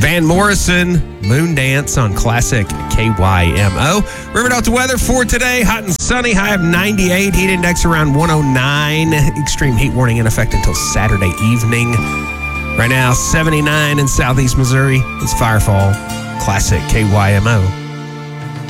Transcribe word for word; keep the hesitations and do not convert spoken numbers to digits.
Van Morrison, Moon Dance on Classic K Y M O. River Delta weather for today, hot and sunny, high of ninety-eight, heat index around one oh nine. Extreme heat warning in effect until Saturday evening. Right now, seventy-nine in southeast Missouri. It's Firefall, Classic K Y M O.